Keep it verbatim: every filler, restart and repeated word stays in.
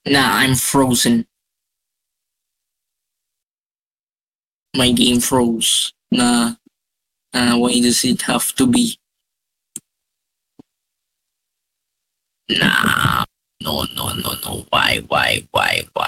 Nah, I'm frozen. My game froze. Nah, uh, why does it have to be? Nah, no, no, no, no. Why, why, why, why?